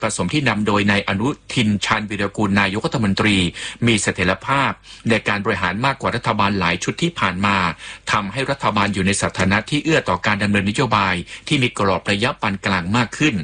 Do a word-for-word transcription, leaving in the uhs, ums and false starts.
ผสมที่นำโดยนายอนุทินชาญวิรากูลนายกรัฐมนตรีมีเสถียรภาพในการบริหารมากกว่ารัฐบาลหลายชุดที่ผ่านมาทำให้รัฐบาลอยู่ในสถานะที่เอื้อต่อการดำเนินนโยบายที่มีกรอบระยะปานกลางมากขึ้น